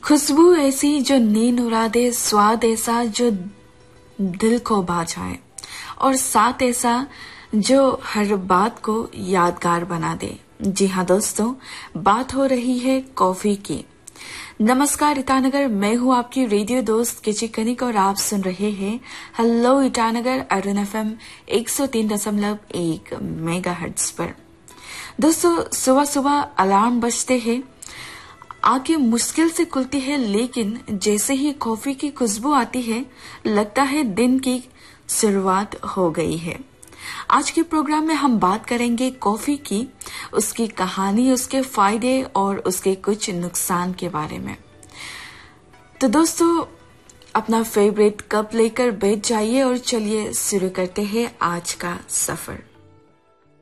खुशबू ऐसी जो नींद उड़ा दे, स्वाद ऐसा जो दिल को भा जाए, और साथ ऐसा जो हर बात को यादगार बना दे। जी हाँ दोस्तों, बात हो रही है कॉफी की। नमस्कार ईटानगर, मैं हूँ आपकी रेडियो दोस्त किची कनिक और आप सुन रहे हैं hello Itanagar Arun FM 103.1 megahertz पर। दोस्तों, सुबह सुबह अलार्म बजते हैं, आंखें मुश्किल से खुलती है, लेकिन जैसे ही कॉफी की खुशबू आती है लगता है दिन की शुरुआत हो गई है। आज के प्रोग्राम में हम बात करेंगे कॉफी की, उसकी कहानी, उसके फायदे और उसके कुछ नुकसान के बारे में। तो दोस्तों, अपना फेवरेट कप लेकर बैठ जाइए और चलिए शुरू करते हैं आज का सफर।